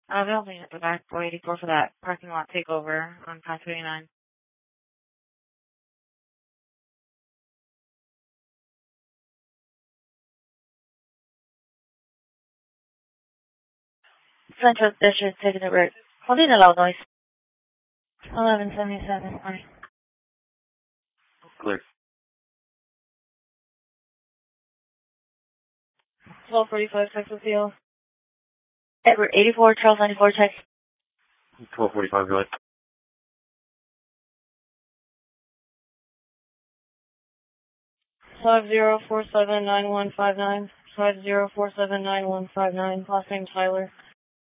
They'll be at the back 484 for that parking lot takeover on Path 39. Central District taking the route. Holding a loud noise. 1177. Morning. Clear. 1245 Texas Field. Edward 84, Charles 94, check. 1245, go ahead. Five zero four seven nine one five nine. 50479159. Last name Tyler.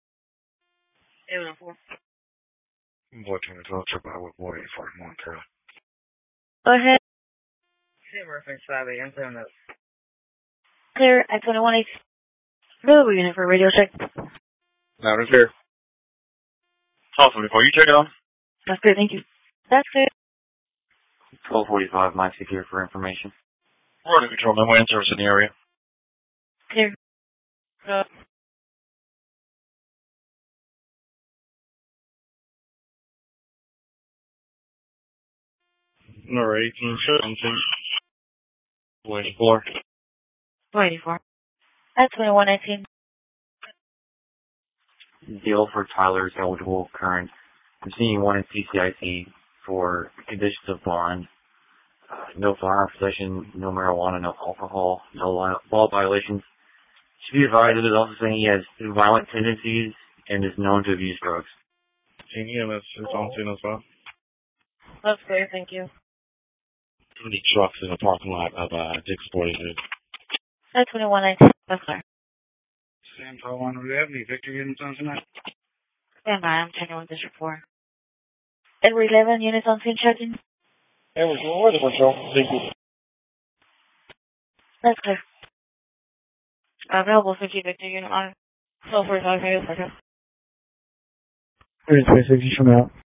804. Boy, can we talk about what boy for Montreal? Go ahead. Same reference 5 a.m. 7 notes. Clear at 218. Available unit for radio check. Loud and clear. Awesome, before you check out. That's clear, thank you. That's clear. 1245, Mike here for information. Border Control, no wind service in the area. Clear. Alright, 18, something. 24. 484. At 2118. Deal for Tyler is eligible current. I'm seeing one in CCIC for conditions of bond. No firearm possession, no marijuana, no alcohol, no law violations. Should be advised that it is also saying he has violent tendencies and is known to abuse drugs. EMS is on scene as well. That's clear, thank you. Too many trucks in the parking lot of Dick's Sporting Goods. At 2119. That's clear. Sam Pro 1, do we have any victory units on tonight? Stand by, I'm checking with District 4. Edward 11, units on scene checking. Edward, where's the control? Thank you. That's clear. Available 50 victory unit on 1245. Space 60 from out.